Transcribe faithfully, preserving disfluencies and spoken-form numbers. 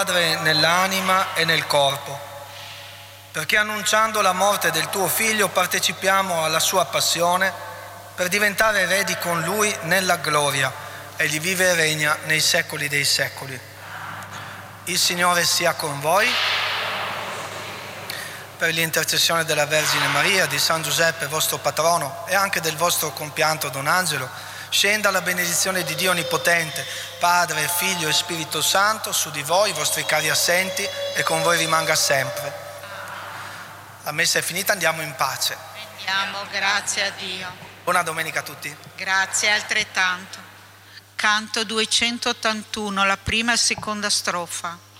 Padre nell'anima e nel corpo, perché annunciando la morte del tuo Figlio partecipiamo alla sua passione per diventare eredi con Lui nella gloria. Egli vive e regna nei secoli dei secoli. Il Signore sia con voi. Per l'intercessione della Vergine Maria, di San Giuseppe, vostro patrono, e anche del vostro compianto Don Angelo, scenda la benedizione di Dio Onnipotente, Padre, Figlio e Spirito Santo, su di voi, i vostri cari assenti, e con voi rimanga sempre. La messa è finita, andiamo in pace. Andiamo, grazie a Dio. Buona domenica a tutti. Grazie altrettanto. Canto duecentottantuno, la prima e seconda strofa.